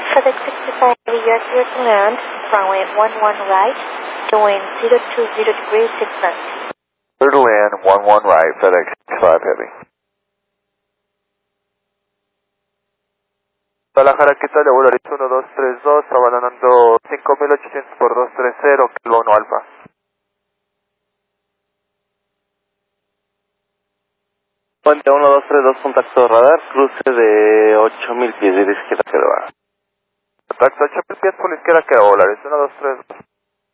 FedEx 65, you're clear to land, runway 11 right, doing 020 degrees 6 knots. Clear to land, 11 right, FedEx 65 Heavy. Guadalajara, ¿qué tal? Volaris 1232, abandonando 5800 por 230, Kilo 1 Alfa. Puente 1232, contacto radar, cruce de 8000 pies de izquierda que va. Contacto 8000 pies por la izquierda que Volaris 1232.